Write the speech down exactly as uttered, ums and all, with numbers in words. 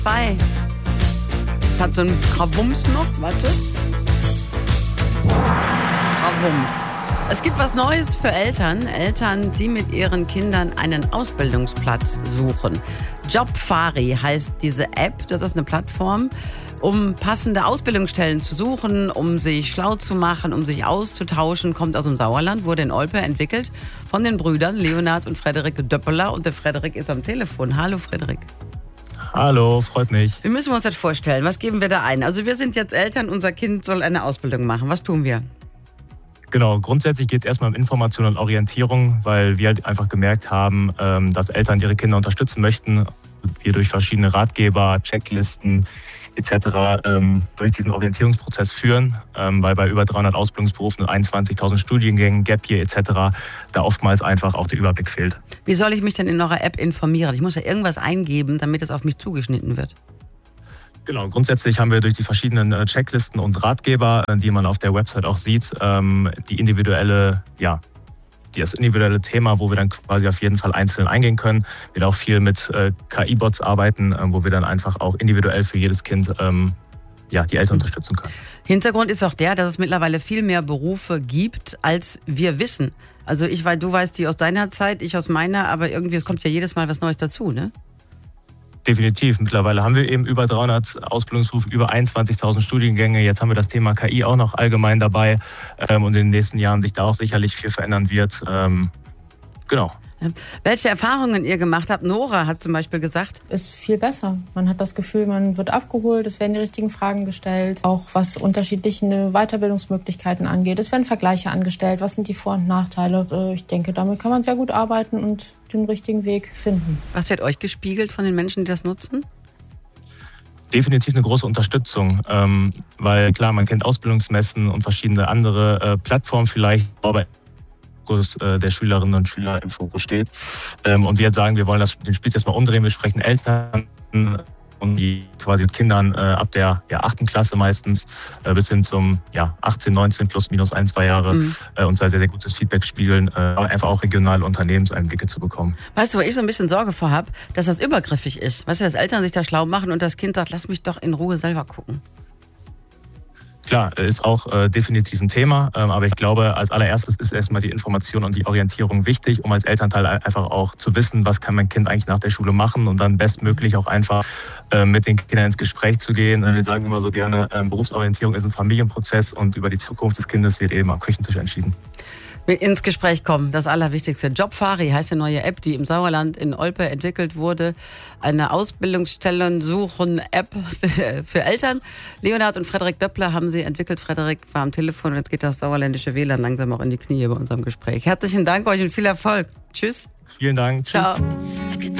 Zwei. Es hat so einen Krawums noch, warte. Krawums. Es gibt was Neues für Eltern. Eltern, die mit ihren Kindern einen Ausbildungsplatz suchen. Jobfari heißt diese App. Das ist eine Plattform, um passende Ausbildungsstellen zu suchen, um sich schlau zu machen, um sich auszutauschen. Kommt aus dem Sauerland, wurde in Olpe entwickelt von den Brüdern Leonhard und Frederik Döppeler. Und der Frederik ist am Telefon. Hallo Frederik. Hallo, freut mich. Wie müssen wir uns das vorstellen? Was geben wir da ein? Also wir sind jetzt Eltern, unser Kind soll eine Ausbildung machen. Was tun wir? Genau, grundsätzlich geht es erstmal um Information und Orientierung, weil wir halt einfach gemerkt haben, dass Eltern ihre Kinder unterstützen möchten. Wir durch verschiedene Ratgeber, Checklisten et cetera durch diesen Orientierungsprozess führen, weil bei über dreihundert Ausbildungsberufen und einundzwanzigtausend Studiengängen, Gap Year et cetera da oftmals einfach auch der Überblick fehlt. Wie soll ich mich denn in eurer App informieren? Ich muss ja irgendwas eingeben, damit es auf mich zugeschnitten wird. Genau, grundsätzlich haben wir durch die verschiedenen Checklisten und Ratgeber, die man auf der Website auch sieht, die individuelle, ja, das individuelle Thema, wo wir dann quasi auf jeden Fall einzeln eingehen können. Wir auch viel mit K I-Bots arbeiten, wo wir dann einfach auch individuell für jedes Kind ja, die Eltern unterstützen können. Hintergrund ist auch der, dass es mittlerweile viel mehr Berufe gibt, als wir wissen. Also ich weiß, du weißt die aus deiner Zeit, ich aus meiner, aber irgendwie es kommt ja jedes Mal was Neues dazu, ne? Definitiv. Mittlerweile haben wir eben über dreihundert Ausbildungsberufe, über einundzwanzigtausend Studiengänge. Jetzt haben wir das Thema K I auch noch allgemein dabei ähm, und in den nächsten Jahren sich da auch sicherlich viel verändern wird. Ähm, genau. Welche Erfahrungen ihr gemacht habt? Nora hat zum Beispiel gesagt. Ist viel besser. Man hat das Gefühl, man wird abgeholt, es werden die richtigen Fragen gestellt. Auch was unterschiedliche Weiterbildungsmöglichkeiten angeht. Es werden Vergleiche angestellt. Was sind die Vor- und Nachteile? Ich denke, damit kann man sehr gut arbeiten und den richtigen Weg finden. Was wird euch gespiegelt von den Menschen, die das nutzen? Definitiv eine große Unterstützung, ähm, weil klar, man kennt Ausbildungsmessen und verschiedene andere äh, Plattformen vielleicht, aber der Schülerinnen und Schüler im Fokus steht. Und wir jetzt sagen, wir wollen das, den Spieß jetzt mal umdrehen. Wir sprechen Eltern und die quasi mit Kindern ab der ja, achten Klasse meistens bis hin zum ja, achtzehn, neunzehn plus minus ein, zwei Jahre mhm. und sehr, sehr gutes Feedback spiegeln, einfach auch regionale Unternehmenseinblicke zu bekommen. Weißt du, wo ich so ein bisschen Sorge vor habe, dass das übergriffig ist. Weißt du, dass Eltern sich da schlau machen und das Kind sagt, lass mich doch in Ruhe selber gucken. Klar, ist auch äh, definitiv ein Thema, ähm, aber ich glaube, als allererstes ist erstmal die Information und die Orientierung wichtig, um als Elternteil einfach auch zu wissen, was kann mein Kind eigentlich nach der Schule machen und dann bestmöglich auch einfach äh, mit den Kindern ins Gespräch zu gehen. Wir sagen immer so gerne, äh, Berufsorientierung ist ein Familienprozess und über die Zukunft des Kindes wird eben am Küchentisch entschieden. Ins Gespräch kommen, das Allerwichtigste. Jobfari heißt die neue App, die im Sauerland in Olpe entwickelt wurde. Eine Ausbildungsstellen-Suchen-App für, für Eltern. Leonhard und Frederik Döppler haben sie entwickelt. Frederik war am Telefon und jetzt geht das sauerländische W L A N langsam auch in die Knie bei unserem Gespräch. Herzlichen Dank euch und viel Erfolg. Tschüss. Vielen Dank. Ciao. Tschüss.